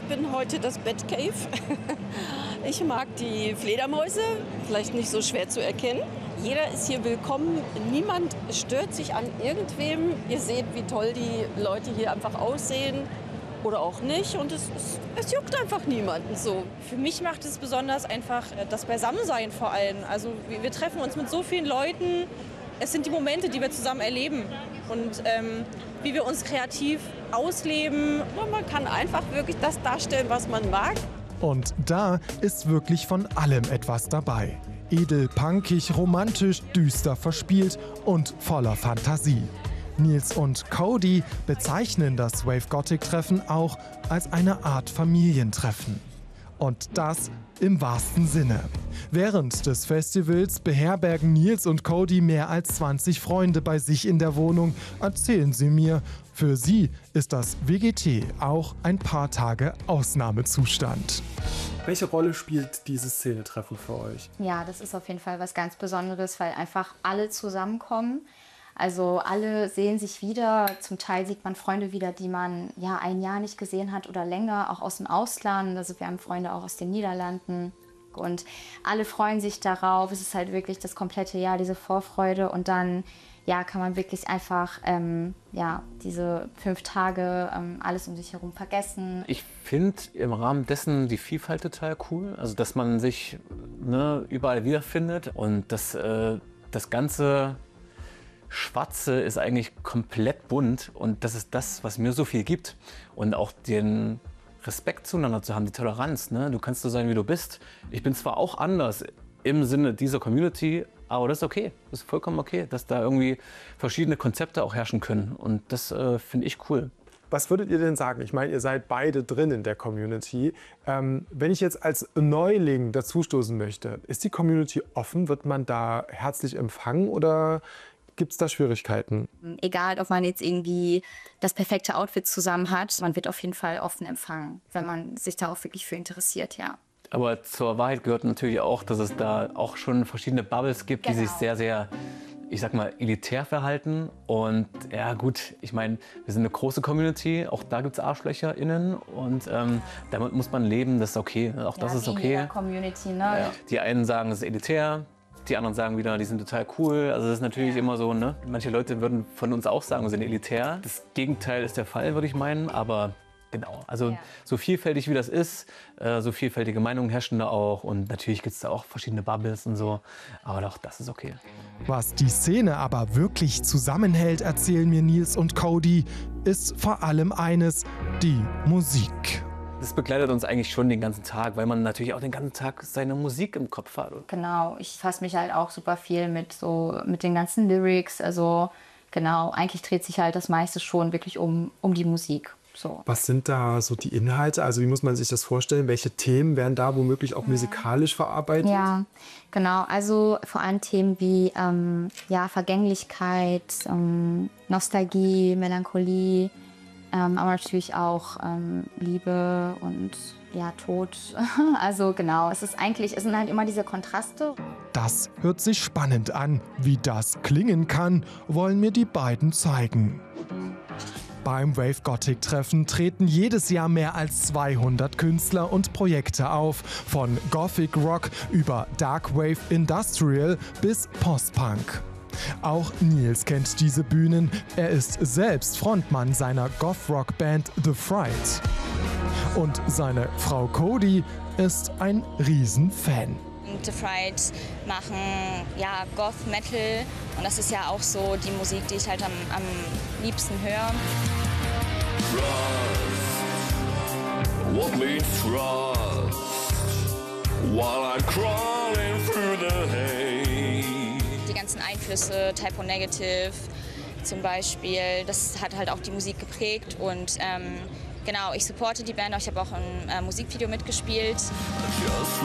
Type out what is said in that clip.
bin heute das Batcave. Ich mag die Fledermäuse, vielleicht nicht so schwer zu erkennen. Jeder ist hier willkommen, niemand stört sich an irgendwem. Ihr seht, wie toll die Leute hier einfach aussehen oder auch nicht. Und es juckt einfach niemanden so. Für mich macht es besonders einfach das Beisammensein vor allem. Also wir treffen uns mit so vielen Leuten. Es sind die Momente, die wir zusammen erleben und wie wir uns kreativ ausleben. Und man kann einfach wirklich das darstellen, was man mag. Und da ist wirklich von allem etwas dabei. Edel, punkig, romantisch, düster, verspielt und voller Fantasie. Nils und Cody bezeichnen das Wave Gothic Treffen auch als eine Art Familientreffen. Und das im wahrsten Sinne. Während des Festivals beherbergen Nils und Cody mehr als 20 Freunde bei sich in der Wohnung, erzählen sie mir. Für sie ist das WGT auch ein paar Tage Ausnahmezustand. Welche Rolle spielt dieses Szenetreffen für euch? Ja, das ist auf jeden Fall was ganz Besonderes, weil einfach alle zusammenkommen. Also alle sehen sich wieder. Zum Teil sieht man Freunde wieder, die man ja ein Jahr nicht gesehen hat oder länger, auch aus dem Ausland. Also wir haben Freunde auch aus den Niederlanden. Und alle freuen sich darauf. Es ist halt wirklich das komplette Jahr, diese Vorfreude. Und dann ja, kann man wirklich einfach diese 5 Tage alles um sich herum vergessen. Ich finde im Rahmen dessen die Vielfalt total cool. Also dass man sich überall wiederfindet. Und das ganze Schwarze ist eigentlich komplett bunt. Und das ist das, was mir so viel gibt. Und auch den Respekt zueinander zu haben, die Toleranz. Ne? Du kannst so sein, wie du bist. Ich bin zwar auch anders im Sinne dieser Community, aber das ist okay. Das ist vollkommen okay, dass da irgendwie verschiedene Konzepte auch herrschen können. Und das finde ich cool. Was würdet ihr denn sagen? Ich meine, ihr seid beide drin in der Community. Wenn ich jetzt als Neuling dazustoßen möchte, ist die Community offen? Wird man da herzlich empfangen oder gibt es da Schwierigkeiten? Egal, ob man jetzt irgendwie das perfekte Outfit zusammen hat, man wird auf jeden Fall offen empfangen, wenn man sich da auch wirklich für interessiert, ja. Aber zur Wahrheit gehört natürlich auch, dass es da auch schon verschiedene Bubbles gibt, die sich sehr, sehr, ich sag mal, elitär verhalten. Und ja gut, ich meine, wir sind eine große Community, auch da gibt es ArschlöcherInnen und damit muss man leben, das ist okay, auch das ist okay. In der Community, ne? Ja. Die einen sagen, es ist elitär. Die anderen sagen wieder, die sind total cool. Also das ist natürlich immer so, ne? Manche Leute würden von uns auch sagen, wir sind elitär. Das Gegenteil ist der Fall, würde ich meinen. Aber genau, also so vielfältig wie das ist, so vielfältige Meinungen herrschen da auch. Und natürlich gibt es da auch verschiedene Bubbles und so. Aber auch das ist okay. Was die Szene aber wirklich zusammenhält, erzählen mir Nils und Cody, ist vor allem eines: die Musik. Das begleitet uns eigentlich schon den ganzen Tag, weil man natürlich auch den ganzen Tag seine Musik im Kopf hat. Genau, ich fasse mich halt auch super viel mit den ganzen Lyrics. Also genau, eigentlich dreht sich halt das meiste schon wirklich um die Musik. So. Was sind da so die Inhalte? Also wie muss man sich das vorstellen? Welche Themen werden da womöglich auch musikalisch verarbeitet? Ja, genau. Also vor allem Themen wie Vergänglichkeit, Nostalgie, Melancholie. Aber natürlich auch Liebe und Tod. Also genau, es sind halt immer diese Kontraste. Das hört sich spannend an. Wie das klingen kann, wollen mir die beiden zeigen. Beim Wave Gothic Treffen treten jedes Jahr mehr als 200 Künstler und Projekte auf. Von Gothic Rock über Dark Wave Industrial bis Post-Punk. Auch Nils kennt diese Bühnen. Er ist selbst Frontmann seiner Goth-Rock-Band The Fright. Und seine Frau Cody ist ein Riesenfan. The Fright machen Goth Metal und das ist ja auch so die Musik, die ich halt am liebsten höre. What means trust while I'm crawling through the haze. Die ganzen Einflüsse, Type O Negative zum Beispiel, das hat halt auch die Musik geprägt und genau, ich supporte die Band, ich habe auch ein Musikvideo mitgespielt.